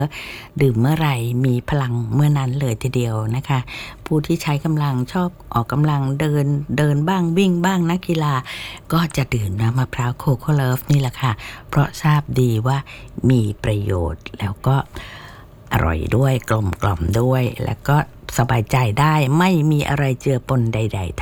ดื่มเมื่อไหร่มีพลังเมื่อนั้นเลยทีเดียวนะคะผู้ที่ใช้กำลังชอบออกกำลังเดินบ้างวิ่งบ้างนักกีฬาก็จะดื่มน้ำมะพร้าวโคโค่เลิฟนี่แหละค่ะเพราะทราบดีว่ามีประโยชน์แล้วก็อร่อยด้วยกลมกล่อมด้วยแล้วก็สบายใจได้ไม่มีอะไรเจือปนใดๆ